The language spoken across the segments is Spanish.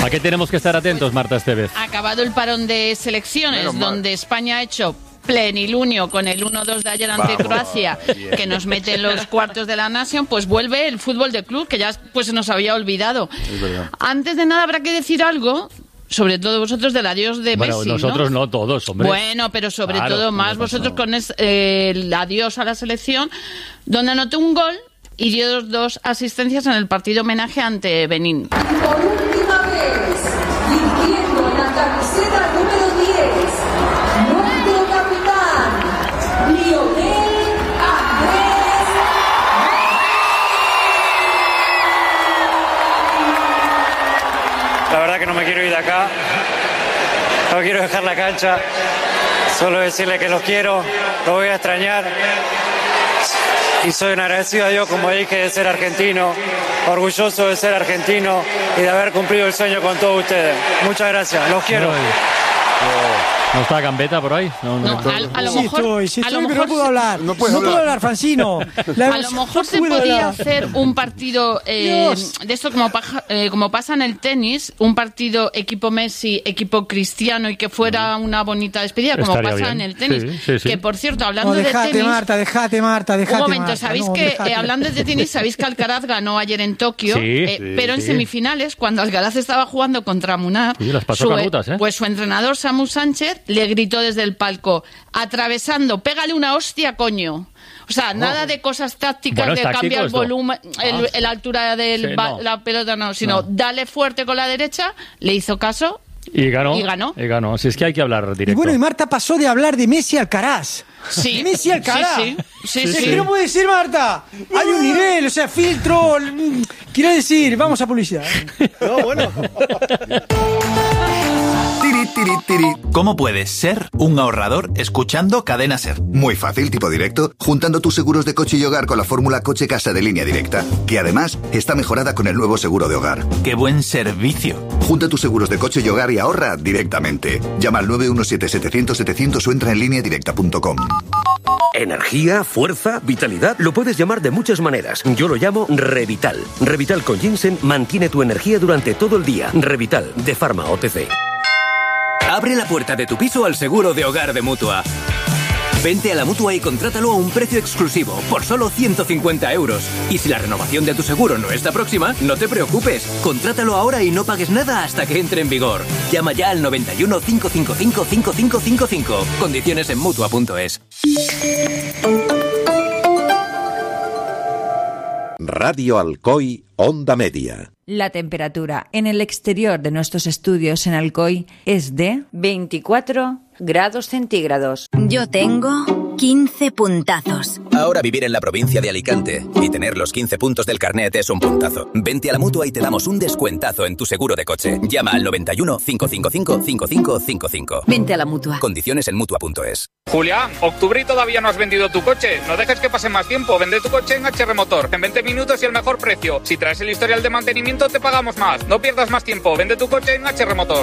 ¿A qué tenemos que estar atentos, Marta Estevez? Ha acabado el parón de selecciones, donde España ha hecho plenilunio con el 1-2 de ayer ante Croacia, que nos mete en los cuartos de la Nation, pues vuelve el fútbol de club, que ya pues se nos había olvidado. Es verdad. Antes de nada habrá que decir algo, sobre todo vosotros, del adiós de Messi. Bueno, nosotros no todos, hombre. Bueno, pero sobre todo más vosotros con el adiós a la selección, donde anotó un gol y dio 2 asistencias en el partido homenaje ante Benín. Por última vez, vistiendo la camiseta número 10, nuestro capitán, Lionel Andrés. La verdad que no me quiero ir de acá, no quiero dejar la cancha, solo decirle que los quiero, los voy a extrañar. Y soy un agradecido a Dios, como dije, de ser argentino, orgulloso de ser argentino y de haber cumplido el sueño con todos ustedes. Muchas gracias, los quiero. ¿No está Gambetta por ahí? No, a lo mejor... pero no puedo hablar. No puedo hablar, Francino. A lo mejor se podía hacer un partido de esto como pasa en el tenis, un partido equipo Messi, equipo Cristiano, y que fuera una bonita despedida, como Estaría pasa bien. en el tenis. Sí. Que, por cierto, hablando de Déjate, tenis... Marta. Un momento, Marta, ¿sabéis no, que déjate. hablando de tenis, sabéis que Alcaraz ganó ayer en Tokio? Sí, pero en semifinales, cuando Alcaraz estaba jugando contra Munar, Sí, las pasó canutas, ¿eh? pues su entrenador Samu Sánchez le gritó desde el palco, atravesando, pégale una hostia, coño. O sea, nada de cosas tácticas, Bueno, de táctico cambiar el esto. volumen, la altura de Sí, no. la pelota, no, sino dale fuerte con la derecha, le hizo caso. Y ganó. Y ganó. Si es que hay que hablar directo. Y bueno, y Marta pasó de hablar de Messi a Alcaraz. Sí. Messi a Alcaraz. Sí. ¿Qué no puede decir, Marta? Hay un nivel, o sea, filtro. Quiero decir, vamos a publicidad. No, bueno. ¿Cómo puedes ser un ahorrador escuchando Cadena Ser? Muy fácil, tipo directo, juntando tus seguros de coche y hogar con la fórmula Coche-Casa de Línea Directa, que además está mejorada con el nuevo seguro de hogar. ¡Qué buen servicio! Junta tus seguros de coche y hogar y ahorra directamente. Llama al 917-700-700 o entra en lineadirecta.com. Energía, fuerza, vitalidad, lo puedes llamar de muchas maneras. Yo lo llamo Revital. Revital con ginseng mantiene tu energía durante todo el día. Revital, de Pharma OTC. Abre la puerta de tu piso al seguro de hogar de Mutua. Vente a la Mutua y contrátalo a un precio exclusivo, por solo 150 €. Y si la renovación de tu seguro no está próxima, no te preocupes. Contrátalo ahora y no pagues nada hasta que entre en vigor. Llama ya al 91 555 5555. Condiciones en Mutua.es. Radio Alcoy, Onda Media. La temperatura en el exterior de nuestros estudios en Alcoy es de 24 grados centígrados. Yo tengo 15 puntazos. Ahora vivir en la provincia de Alicante y tener los 15 puntos del carnet es un puntazo. Vente a la Mutua y te damos un descuentazo en tu seguro de coche. Llama al 91 555 5555. Vente a la Mutua. Condiciones en Mutua.es. Julián, octubre y todavía no has vendido tu coche. No dejes que pase más tiempo. Vende tu coche en HR Motor. En 20 minutos y el mejor precio. Si traes el historial de mantenimiento, te pagamos más. No pierdas más tiempo. Vende tu coche en HR Motor.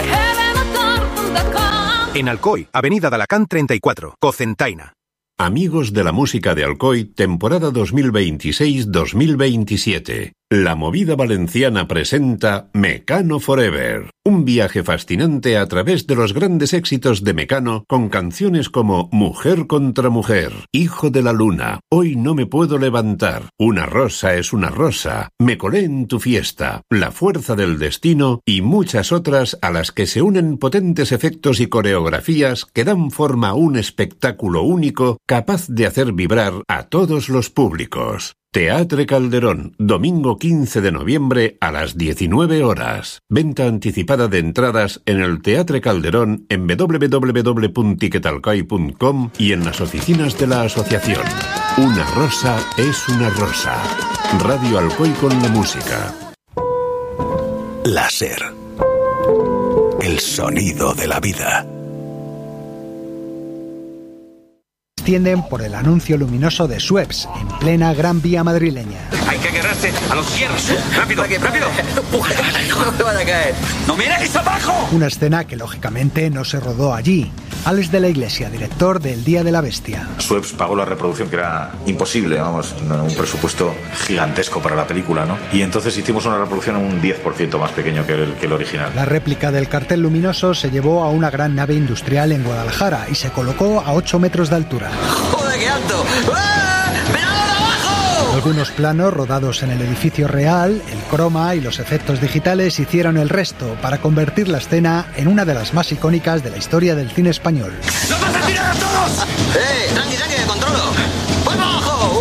En Alcoy, Avenida de Alacant 34, Cocentaina. Amigos de la música de Alcoy, temporada 2026-2027. La Movida Valenciana presenta Mecano Forever. Un viaje fascinante a través de los grandes éxitos de Mecano con canciones como Mujer contra Mujer, Hijo de la Luna, Hoy no me puedo levantar, Una rosa es una rosa, Me colé en tu fiesta, La fuerza del destino y muchas otras a las que se unen potentes efectos y coreografías que dan forma a un espectáculo único capaz de hacer vibrar a todos los públicos. Teatre Calderón, domingo 15 de noviembre a las 19 horas. Venta anticipada de entradas en el Teatre Calderón en www.tiquetalcoy.com y en las oficinas de la asociación. Una rosa es una rosa. Radio Alcoy con la música. Láser. El sonido de la vida. Extienden por el anuncio luminoso de Schweppes en plena Gran Vía madrileña. Hay que agarrarse a los hierros. ¡Rápido, rápido! ¡No te van a caer! ¡No miréis abajo! Una escena que lógicamente no se rodó allí. Alex de la Iglesia, director del Día de la Bestia. Schweppes pagó la reproducción, que era imposible, vamos, un presupuesto gigantesco para la película, ¿no? Y entonces hicimos una reproducción un 10% más pequeño que el original. La réplica del cartel luminoso se llevó a una gran nave industrial en Guadalajara y se colocó a 8 metros de altura. ¡Joder, qué alto! Algunos planos rodados en el edificio real, el croma y los efectos digitales hicieron el resto para convertir la escena en una de las más icónicas de la historia del cine español. ¡Nos vas a tirar a todos! Tranqui, tranqui, que controlo. ¡Voy para abajo!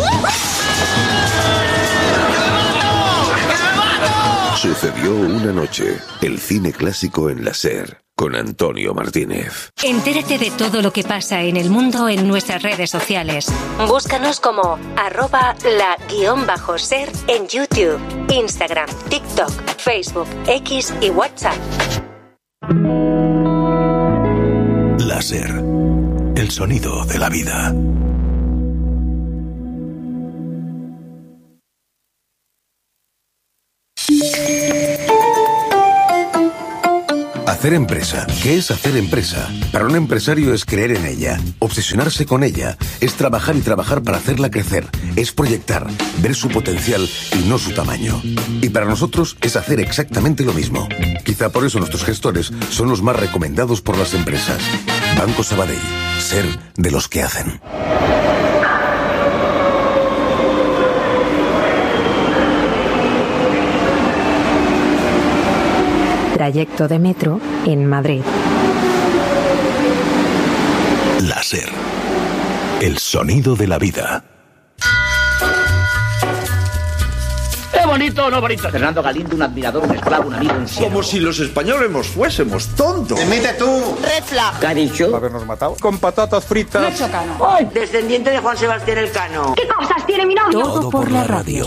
¡Que me mato! Sucedió una noche, el cine clásico en la SER, con Antonio Martínez. Entérate de todo lo que pasa en el mundo en nuestras redes sociales. Búscanos como @la_ser en YouTube, Instagram, TikTok, Facebook, X y WhatsApp. La SER, el sonido de la vida. Hacer empresa. ¿Qué es hacer empresa? Para un empresario es creer en ella, obsesionarse con ella, es trabajar y trabajar para hacerla crecer, es proyectar, ver su potencial y no su tamaño. Y para nosotros es hacer exactamente lo mismo. Quizá por eso nuestros gestores son los más recomendados por las empresas. Banco Sabadell. Ser de los que hacen. Trayecto de metro en Madrid. La SER. El sonido de la vida. ¿Es bonito o no bonito? Fernando Galindo, un admirador, un esclavo, un amigo, un siervo. Como si los españoles fuésemos tontos. Emite tú. Red flag. ¿Qué ha dicho? Habernos matado. Con patatas fritas. Nacho Cano. ¡Ay! Descendiente de Juan Sebastián Elcano. ¿Qué cosas tiene mi novio? Todo por la radio.